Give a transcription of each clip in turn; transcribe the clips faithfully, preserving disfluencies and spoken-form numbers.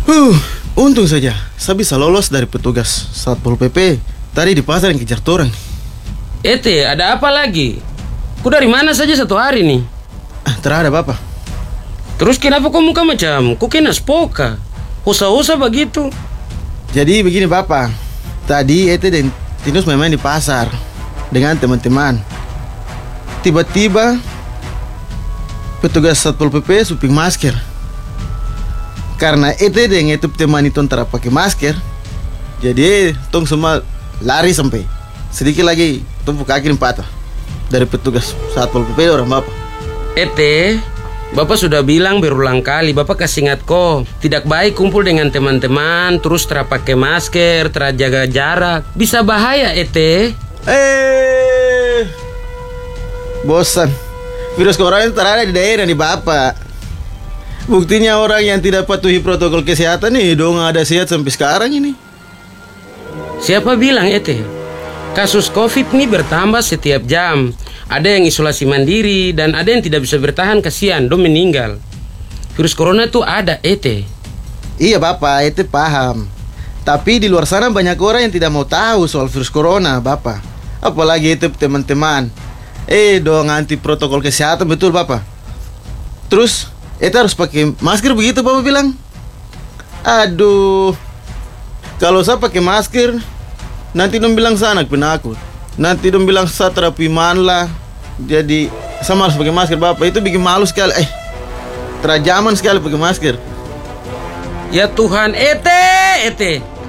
Huh, untung saja saya bisa lolos dari petugas Satpol P P tadi di pasar yang kejar torang. Ete, ada apa lagi? Ku dari mana saja satu hari nih? Ah, terhadap apa? Terus kenapa kau muka macam ku kena spoka? Usah-usah begitu. Jadi begini Bapak, tadi Ete dan Tinus main-main di pasar dengan teman-teman. Tiba-tiba petugas Satpol P P suping masker. Karena Ete dan itu teman itu antara pakai masker, jadi tong semua lari sampai sedikit lagi tumpu kaki patah dari petugas Satpol P P orang Bapak. Ete, Bapak sudah bilang berulang kali, Bapak kasih ingat kok, tidak baik kumpul dengan teman-teman terus tera pakai masker, tera jaga jarak, bisa bahaya Ete. Eh, bosan. Virus corona itu terada di daerah nih Bapak. Buktinya orang yang tidak patuhi protokol kesehatan nih dong ada sehat sampai sekarang ini. Siapa bilang Ete? Kasus COVID ini bertambah setiap jam. Ada yang isolasi mandiri dan ada yang tidak bisa bertahan, kasihan, dong meninggal. Virus corona itu ada Ete. Iya Bapak, Ete paham. Tapi di luar sana banyak orang yang tidak mau tahu soal virus corona Bapak. Apalagi Ete teman-teman. Eh dong anti protokol kesehatan betul Bapak. Terus Ete harus pakai masker begitu Bapak bilang. Aduh, kalau saya pakai masker nanti dong bilang saya anak penakut. Nanti dong bilang saya terapi manla. Jadi saya harus pakai masker Bapak. Itu bikin malu sekali. Eh, terajaman sekali pakai masker. Ya Tuhan, Ete, Ete.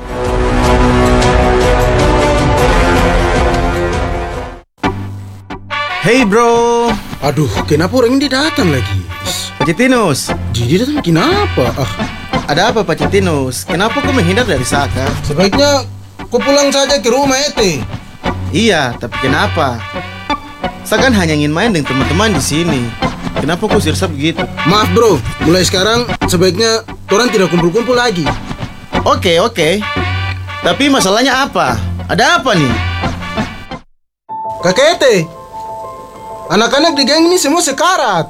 Hey bro. Aduh, kenapa orang ini datang lagi? Pak Citinus. Jadi datang kenapa? Ah, ada apa Pak Citinus? Kenapa kau menghindar dari Saka? Sebaiknya kau pulang saja ke rumah Ete. Iya, tapi kenapa? Saya kan hanya ingin main dengan teman-teman di sini. Kenapa kau sirsa begitu? Maaf bro, mulai sekarang sebaiknya orang tidak kumpul-kumpul lagi. Oke, oke. Tapi masalahnya apa? Ada apa nih? Kakek Ete, anak-anak di geng ini semua sekarat.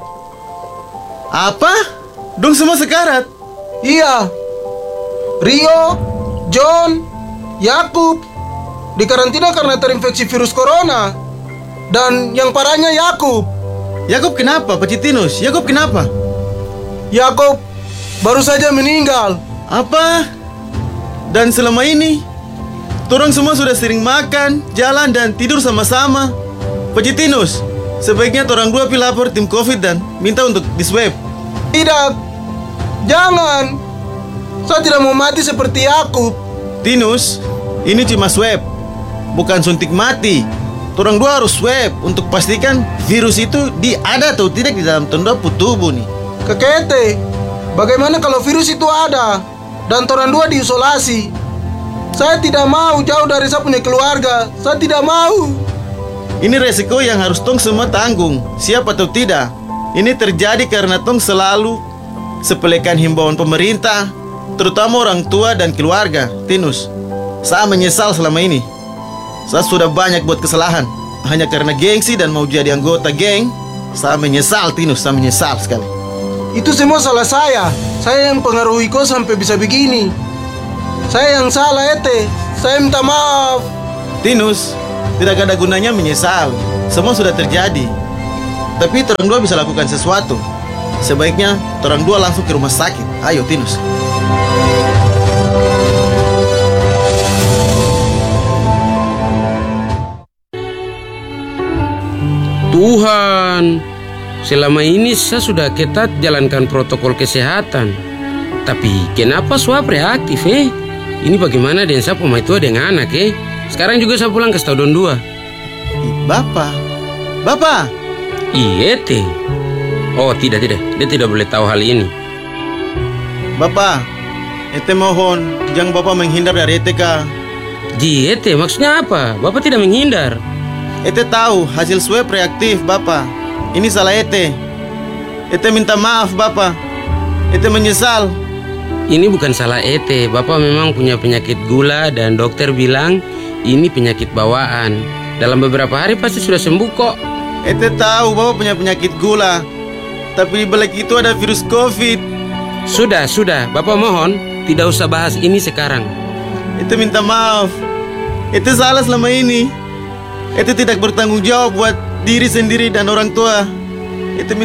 Apa? Dong semua sekarat? Iya. Rio, John, Yakub dikarantina karena terinfeksi virus corona. Dan yang parahnya Yakub. Yakub kenapa, Pak Citinus? Yakub kenapa? Yakub baru saja meninggal. Apa? Dan selama ini torang semua sudah sering makan, jalan, dan tidur sama-sama. Pak Citinus, sebaiknya torang dua pi lapor tim COVID dan minta untuk diswab. Tidak, jangan. Saya tidak mau mati seperti Yakub. Tinus, ini cuma swab, bukan suntik mati. Torang dua harus swab untuk pastikan virus itu di ada atau tidak di dalam tondok tubuh nih. Kakek Ete, bagaimana kalau virus itu ada dan torang dua diisolasi? Saya tidak mau jauh dari saya punya keluarga. Saya tidak mau. Ini resiko yang harus tong semua tanggung, siap atau tidak. Ini terjadi karena tong selalu sepelekan himbauan pemerintah, terutama orang tua dan keluarga. Tinus, saya menyesal selama ini. Saya sudah banyak buat kesalahan hanya karena gengsi dan mau jadi anggota geng. Saya menyesal Tinus, saya menyesal sekali. Itu semua salah saya. Saya yang pengaruhi kau sampai bisa begini. Saya yang salah Ete. Saya minta maaf. Tinus, tidak ada gunanya menyesal. Semua sudah terjadi. Tapi torang dua bisa lakukan sesuatu. Sebaiknya torang dua langsung ke rumah sakit. Ayo Tinus. Tuhan, selama ini saya sudah ketat jalankan protokol kesehatan. Tapi kenapa swab reaktif eh? Ini bagaimana dengan saya pemain tua dengan anak eh? Sekarang juga saya pulang ke stadion dua. Bapak, Bapak. Iya teh. Oh tidak tidak, dia tidak boleh tahu hal ini. Bapak, ete mohon jangan Bapak menghindar dari ete ka. Ji ete maksudnya apa? Bapak tidak menghindar. Ete tahu hasil swab reaktif Bapak. Ini salah ete. Ete minta maaf Bapak. Ete menyesal. Ini bukan salah ete. Bapak memang punya penyakit gula dan dokter bilang ini penyakit bawaan. Dalam beberapa hari pasti sudah sembuh kok. Ete tahu Bapak punya penyakit gula, tapi di balik itu ada virus COVID. Sudah, sudah. Bapak mohon tidak usah bahas ini sekarang. Itu minta maaf. Itu salah selama ini. Itu tidak bertanggung jawab buat diri sendiri dan orang tua. Itu minta